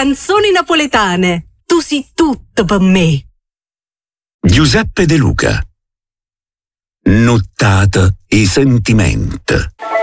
canzoni napoletane. Tu sei tutto per me. Giuseppe De Luca. Nottate i sentimenti.